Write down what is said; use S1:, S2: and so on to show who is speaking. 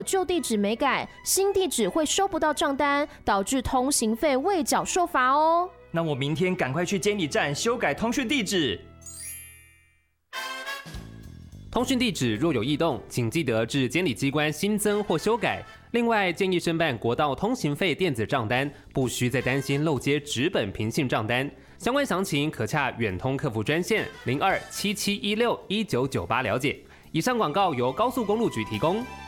S1: 旧地址没改，新地址会收不到账单，导致通行费未缴受罚哦。
S2: 那我明天赶快去监理站修改通讯地址。
S3: 通讯地址若有异动，请记得至监理机关新增或修改。另外，建议申办国道通行费电子账单，不需再担心漏接纸本平信账单。相关详情可洽远通客服专线0277161998了解。以上广告由高速公路局提供。